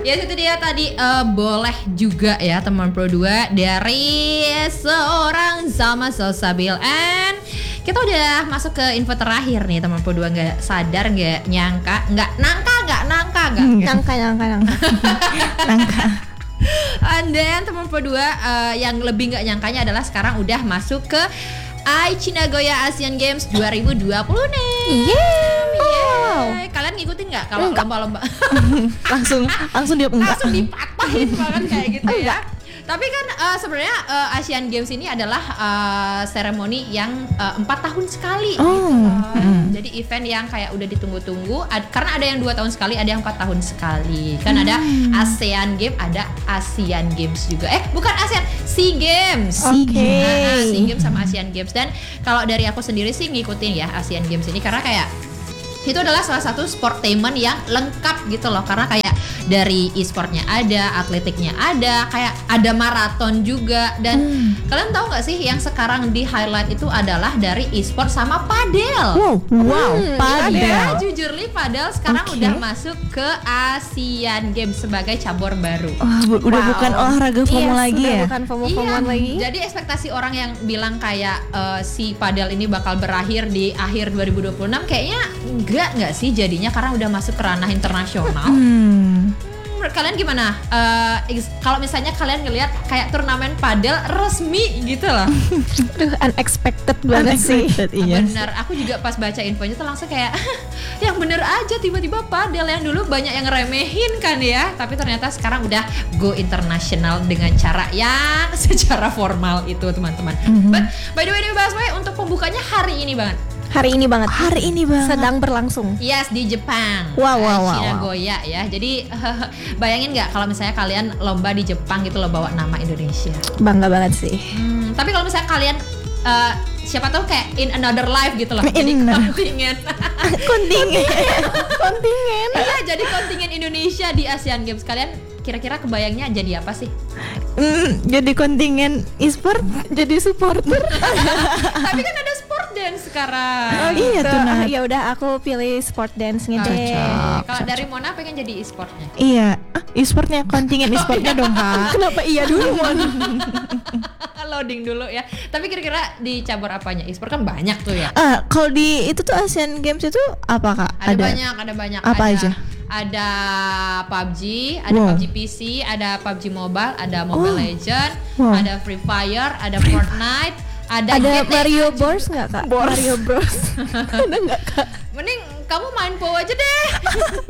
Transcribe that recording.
Ya itu dia tadi boleh juga ya teman Pro 2 dari seorang Zalma Salsabil. And kita udah masuk ke info terakhir nih teman Pro 2, nggak sadar, nggak nyangka, nggak nangka. And then teman Pro 2 yang lebih nggak nyangkanya adalah sekarang udah masuk ke Aichi Nagoya Asian Games 2020 nih. Wow. Kalian ngikutin nggak kalau lomba-lomba? langsung dia enggak. Langsung dipatahin banget kayak gitu ya. Tapi kan sebenarnya Asian Games ini adalah seremoni yang 4 tahun sekali gitu. Jadi event yang kayak udah ditunggu-tunggu karena ada yang 2 tahun sekali, ada yang 4 tahun sekali. Kan ada ASEAN Games, ada Asian Games juga. Bukan ASEAN, SEA Games. Oke. SEA Games sama Asian Games. Dan kalau dari aku sendiri sih ngikutin ya Asian Games ini karena kayak itu adalah salah satu sportainment yang lengkap gitu loh, karena kayak dari e-sportnya ada, atletiknya ada, kayak ada maraton juga. Dan kalian tahu nggak sih yang sekarang di highlight itu adalah dari e-sport sama padel. Wow, padel. Ya, jujur li padel sekarang udah masuk ke Asian Games sebagai cabur baru. Udah bukan olahraga FOMO lagi ya? Bukan FOMO-FOMOan lagi. Jadi ekspektasi orang yang bilang kayak si padel ini bakal berakhir di akhir 2026 kayaknya enggak sih jadinya, karena udah masuk ke ranah internasional. Kalian gimana? Kalau misalnya kalian ngelihat kayak turnamen padel resmi gitu loh. Unexpected banget sih. Iya. Bener, aku juga pas baca infonya tuh langsung kayak yang bener aja, tiba-tiba padel yang dulu banyak yang remehin kan ya, tapi ternyata sekarang udah go internasional dengan cara yang secara formal itu teman-teman. But by the way Mas Boy, untuk pembukanya hari ini banget. Hari ini banget. Sedang Sedang berlangsung. Yes, di Jepang. Wow. Nagoya ya. Jadi bayangin nggak kalau misalnya kalian lomba di Jepang gitu loh bawa nama Indonesia. Bangga banget sih. Tapi kalau misalnya kalian siapa tahu kayak in another life gitu loh. Jadi kontingen. Kontingen. Iya, jadi kontingen Indonesia di Asian Games. Kalian kira-kira kebayangnya jadi apa sih? Jadi kontingen e-sport, Jadi supporter. Tapi kan ada sport dance sekarang. iya tuh Nat. Ya udah aku pilih sport dance-nya deh. Kalau dari Mona pengen jadi e-sportnya. Iya, e-sportnya, kontingen e-sportnya dong Kak. Kenapa iya dulu? Loading dulu ya. Tapi kira-kira di cabur apanya? E-sport kan banyak tuh ya. Kalau di itu tuh Asian Games itu apa Kak? Ada banyak. Apa aja? Ada PUBG, ada PUBG PC, ada PUBG Mobile, ada Mobile Legend, ada Free Fire, ada Fortnite, ada Mario Bros nggak Kak? Mario Bros. Ada nggak Kak? Mending kamu main POW aja deh.